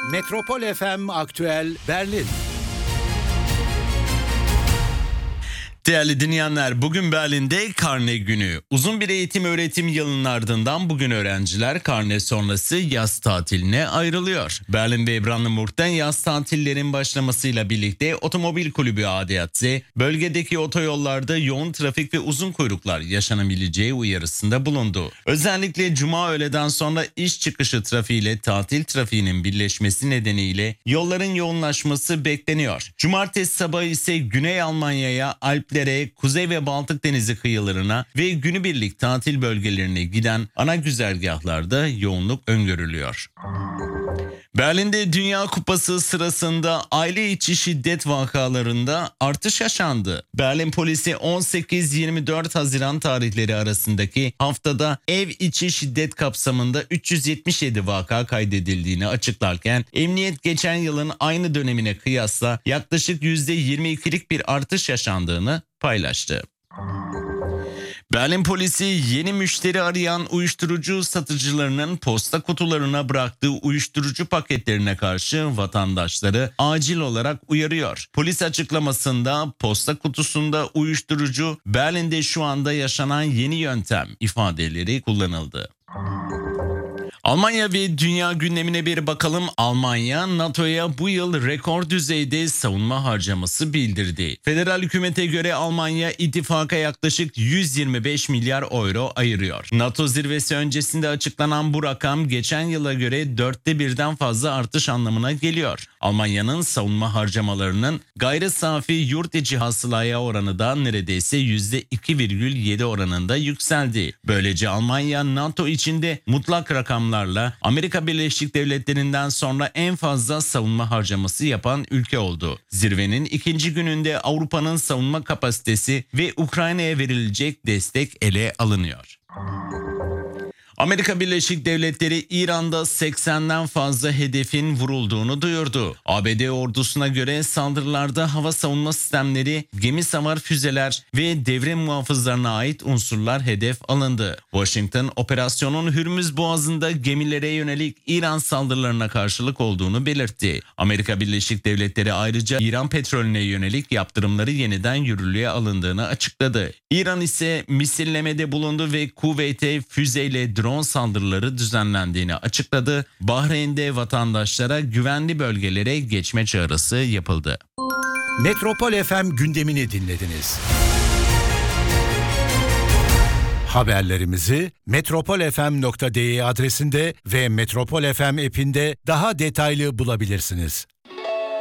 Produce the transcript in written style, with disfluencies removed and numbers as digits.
Metropol FM Aktüel Berlin. Değerli dinleyenler, bugün Berlin'de karne günü. Uzun bir eğitim öğretim yılının ardından bugün öğrenciler karne sonrası yaz tatiline ayrılıyor. Berlin ve Brandenburg'da yaz tatillerin başlamasıyla birlikte otomobil kulübü ADAC, bölgedeki otoyollarda yoğun trafik ve uzun kuyruklar yaşanabileceği uyarısında bulundu. Özellikle cuma öğleden sonra iş çıkışı trafiğiyle tatil trafiğinin birleşmesi nedeniyle yolların yoğunlaşması bekleniyor. Cumartesi sabahı ise Güney Almanya'ya, Alplere, Kuzey ve Baltık Denizi kıyılarına ve günübirlik tatil bölgelerine giden ana güzergahlarda yoğunluk öngörülüyor. Berlin'de Dünya Kupası sırasında aile içi şiddet vakalarında artış yaşandı. Berlin polisi 18-24 Haziran tarihleri arasındaki haftada ev içi şiddet kapsamında 377 vaka kaydedildiğini açıklarken, emniyet geçen yılın aynı dönemine kıyasla yaklaşık %22'lik bir artış yaşandığını paylaştı. Berlin polisi yeni müşteri arayan uyuşturucu satıcılarının posta kutularına bıraktığı uyuşturucu paketlerine karşı vatandaşları acil olarak uyarıyor. Polis açıklamasında posta kutusunda uyuşturucu Berlin'de şu anda yaşanan yeni yöntem ifadeleri kullanıldı. Almanya ve dünya gündemine bir bakalım. Almanya, NATO'ya bu yıl rekor düzeyde savunma harcaması bildirdi. Federal hükümete göre Almanya ittifaka yaklaşık 125 milyar euro ayırıyor. NATO zirvesi öncesinde açıklanan bu rakam geçen yıla göre 1/4'ten fazla artış anlamına geliyor. Almanya'nın savunma harcamalarının gayri safi yurt içi hasılaya oranı da neredeyse %2,7 oranında yükseldi. Böylece Almanya, NATO içinde mutlak rakamlarla Amerika Birleşik Devletleri'nden sonra en fazla savunma harcaması yapan ülke oldu. Zirvenin ikinci gününde Avrupa'nın savunma kapasitesi ve Ukrayna'ya verilecek destek ele alınıyor. Amerika Birleşik Devletleri İran'da 80'den fazla hedefin vurulduğunu duyurdu. ABD ordusuna göre saldırılarda hava savunma sistemleri, gemi savar füzeler ve devre muhafızlarına ait unsurlar hedef alındı. Washington, operasyonun Hürmüz Boğazı'nda gemilere yönelik İran saldırılarına karşılık olduğunu belirtti. Amerika Birleşik Devletleri ayrıca İran petrolüne yönelik yaptırımları yeniden yürürlüğe alındığını açıkladı. İran ise misillemede bulundu ve Kuveyt'e füzeyle drone saldırıları düzenlendiğini açıkladı. Bahreyn'de vatandaşlara güvenli bölgelere geçme çağrısı yapıldı. Metropol FM gündemini dinlediniz. Haberlerimizi metropolfm.de adresinde ve Metropol FM app'inde daha detaylı bulabilirsiniz.